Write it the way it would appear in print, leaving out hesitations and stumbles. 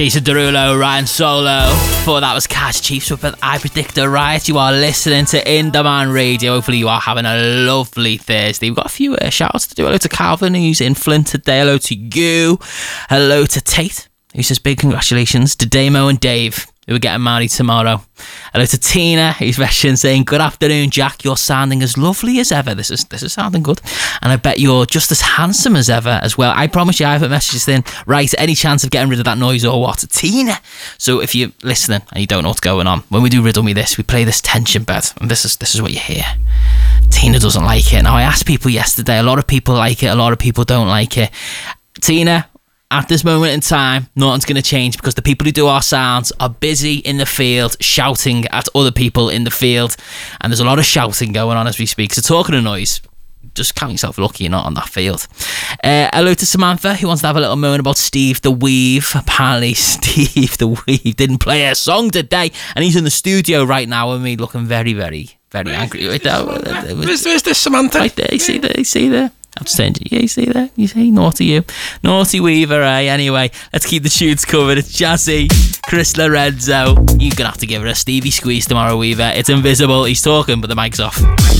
Jason Derulo, Ryan Solo. Before that was Cash Chiefs with I Predict a Riot. You are listening to In Demand Radio. Hopefully you are having a lovely Thursday. We've got a few shout-outs to do. Hello to Calvin, who's in Flint today. Hello to you. Hello to Tate, who says big congratulations to Damo and Dave, who are getting married tomorrow. Hello to Tina, who's messaging saying, good afternoon, Jack. You're sounding as lovely as ever. This is sounding good. And I bet you're just as handsome as ever as well. I promise you, I haven't messaged in. Right, any chance of getting rid of that noise or what? Tina. So if you're listening and you don't know what's going on, when we do Riddle Me This, we play this tension bed. And this is what you hear. Tina doesn't like it. Now, I asked people yesterday. A lot of people like it. A lot of people don't like it. Tina, at this moment in time, nothing's going to change because the people who do our sounds are busy in the field shouting at other people in the field, and there's a lot of shouting going on as we speak. So talking of noise, just count yourself lucky you're not on that field. Hello to Samantha, who wants to have a little moan about Steve the Weave. Apparently Steve the Weave didn't play a song today, and he's in the studio right now with me looking very, very, very angry right now. Where's this Samantha? Right there, you see there? I've sent you. Yeah, you see there? You see? Naughty you. Naughty Weaver, eh? Anyway, let's keep the tunes covered. It's Jazzy, Chris Lorenzo. You're going to have to give her a Stevie squeeze tomorrow, Weaver. It's invisible. He's talking, but the mic's off.